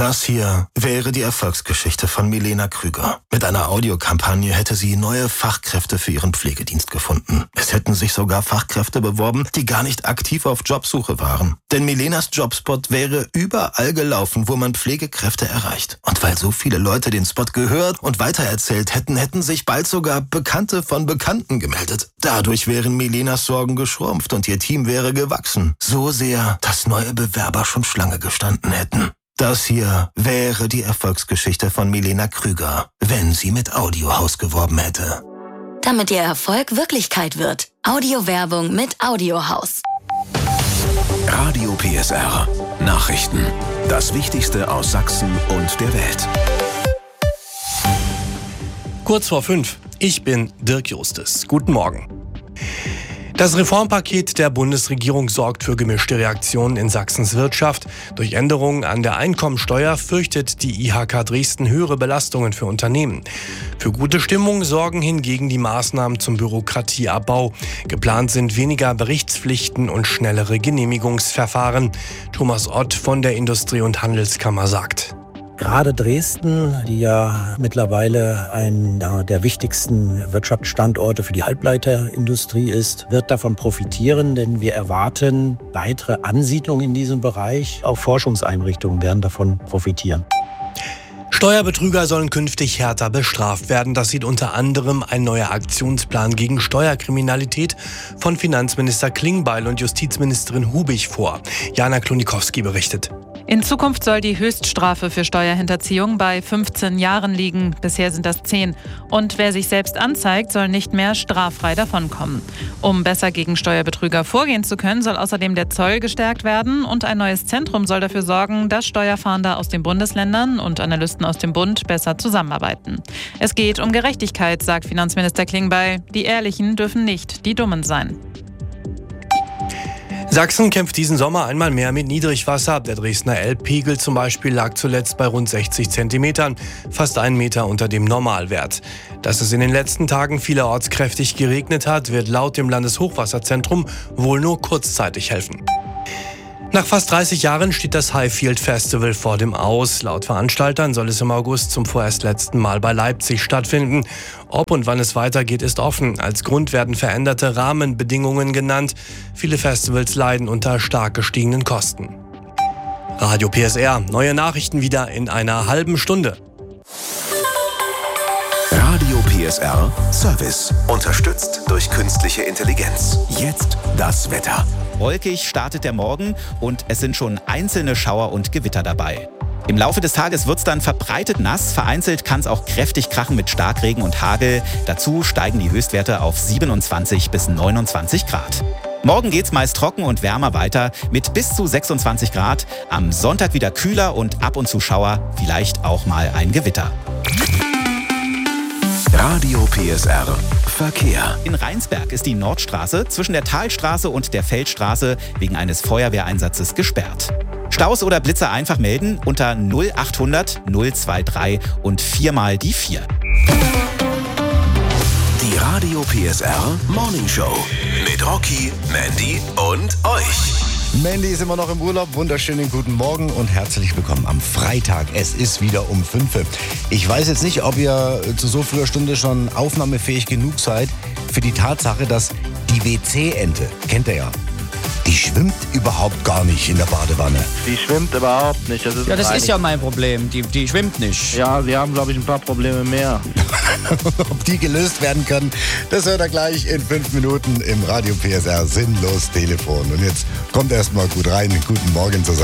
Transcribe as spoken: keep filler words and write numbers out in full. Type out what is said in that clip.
Das hier wäre die Erfolgsgeschichte von Milena Krüger. Mit einer Audiokampagne hätte sie neue Fachkräfte für ihren Pflegedienst gefunden. Es hätten sich sogar Fachkräfte beworben, die gar nicht aktiv auf Jobsuche waren. Denn Milenas Jobspot wäre überall gelaufen, wo man Pflegekräfte erreicht. Und weil so viele Leute den Spot gehört und weitererzählt hätten, hätten sich bald sogar Bekannte von Bekannten gemeldet. Dadurch wären Milenas Sorgen geschrumpft und ihr Team wäre gewachsen. So sehr, dass neue Bewerber schon Schlange gestanden hätten. Das hier wäre die Erfolgsgeschichte von Milena Krüger, wenn sie mit Audiohaus geworben hätte. Damit ihr Erfolg Wirklichkeit wird. Audiowerbung mit Audiohaus. Radio P S R. Nachrichten. Das Wichtigste aus Sachsen und der Welt. Kurz vor fünf. Ich bin Dirk Justus. Guten Morgen. Das Reformpaket der Bundesregierung sorgt für gemischte Reaktionen in Sachsens Wirtschaft. Durch Änderungen an der Einkommensteuer fürchtet die I H K Dresden höhere Belastungen für Unternehmen. Für gute Stimmung sorgen hingegen die Maßnahmen zum Bürokratieabbau. Geplant sind weniger Berichtspflichten und schnellere Genehmigungsverfahren. Thomas Ott von der Industrie- und Handelskammer sagt: Gerade Dresden, die ja mittlerweile einer der wichtigsten Wirtschaftsstandorte für die Halbleiterindustrie ist, wird davon profitieren, denn wir erwarten weitere Ansiedlungen in diesem Bereich. Auch Forschungseinrichtungen werden davon profitieren. Steuerbetrüger sollen künftig härter bestraft werden. Das sieht unter anderem ein neuer Aktionsplan gegen Steuerkriminalität von Finanzminister Klingbeil und Justizministerin Hubig vor. Jana Klonikowski berichtet. In Zukunft soll die Höchststrafe für Steuerhinterziehung bei fünfzehn Jahren liegen. Bisher sind das zehn. Und wer sich selbst anzeigt, soll nicht mehr straffrei davonkommen. Um besser gegen Steuerbetrüger vorgehen zu können, soll außerdem der Zoll gestärkt werden. Und ein neues Zentrum soll dafür sorgen, dass Steuerfahnder aus den Bundesländern und Analysten aus dem Bund besser zusammenarbeiten. Es geht um Gerechtigkeit, sagt Finanzminister Klingbeil. Die Ehrlichen dürfen nicht die Dummen sein. Sachsen kämpft diesen Sommer einmal mehr mit Niedrigwasser. Der Dresdner Elbpegel zum Beispiel lag zuletzt bei rund sechzig Zentimetern, fast einen Meter unter dem Normalwert. Dass es in den letzten Tagen vielerorts kräftig geregnet hat, wird laut dem Landeshochwasserzentrum wohl nur kurzzeitig helfen. Nach fast dreißig Jahren steht das Highfield Festival vor dem Aus. Laut Veranstaltern soll es im August zum vorerst letzten Mal bei Leipzig stattfinden. Ob und wann es weitergeht, ist offen. Als Grund werden veränderte Rahmenbedingungen genannt. Viele Festivals leiden unter stark gestiegenen Kosten. Radio P S R, neue Nachrichten wieder in einer halben Stunde. Radio P S R Service. Unterstützt durch künstliche Intelligenz. Jetzt das Wetter. Wolkig startet der Morgen und es sind schon einzelne Schauer und Gewitter dabei. Im Laufe des Tages wird es dann verbreitet nass. Vereinzelt kann es auch kräftig krachen mit Starkregen und Hagel. Dazu steigen die Höchstwerte auf siebenundzwanzig bis neunundzwanzig Grad. Morgen geht's meist trocken und wärmer weiter mit bis zu sechsundzwanzig Grad. Am Sonntag wieder kühler und ab und zu Schauer, vielleicht auch mal ein Gewitter. Radio P S R Verkehr. In Rheinsberg ist die Nordstraße zwischen der Talstraße und der Feldstraße wegen eines Feuerwehreinsatzes gesperrt. Staus oder Blitzer einfach melden unter null achthundert null drei drei und viermal die vier. Die Radio P S R Morning Show mit Rocky, Mandy und euch. Mandy ist immer noch im Urlaub. Wunderschönen guten Morgen und herzlich willkommen am Freitag. Es ist wieder um fünf. Ich weiß jetzt nicht, ob ihr zu so früher Stunde schon aufnahmefähig genug seid für die Tatsache, dass die W C-Ente, kennt ihr ja, die schwimmt überhaupt gar nicht in der Badewanne. Die schwimmt überhaupt nicht. Das ist ja, das ist ja mein Problem. Die, die schwimmt nicht. Ja, sie haben, glaube ich, ein paar Probleme mehr. Ob die gelöst werden können, das hört ihr gleich in fünf Minuten im Radio P S R Sinnlos Telefon. Und jetzt kommt erst mal gut rein. Guten Morgen zusammen.